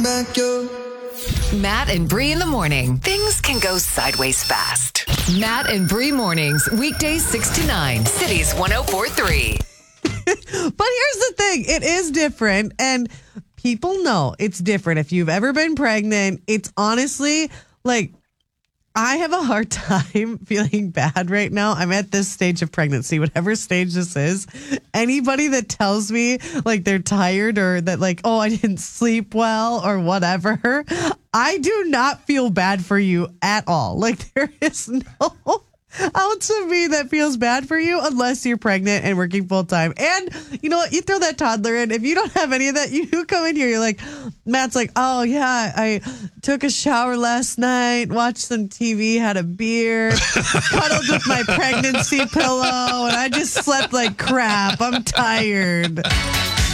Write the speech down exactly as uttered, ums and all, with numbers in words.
Matt and Bree in the morning. Things can go sideways fast. Matt and Bree mornings, weekdays six to nine. Cities one oh four point three. But here's the thing. It is different. And people know it's different. If you've ever been pregnant, it's honestly like, I have a hard time feeling bad right now. I'm at this stage of pregnancy, whatever stage this is. Anybody that tells me like they're tired or that like, oh, I didn't sleep well or whatever, I do not feel bad for you at all. Like there is no ounce of me that feels bad for you unless you're pregnant and working full time. And you know what? You throw that toddler in. If you don't have any of that, you come in here. You're like, Matt's like, oh yeah, I took a shower last night, watched some T V, had a beer, cuddled with my pregnancy pillow, and I just slept like crap. I'm tired.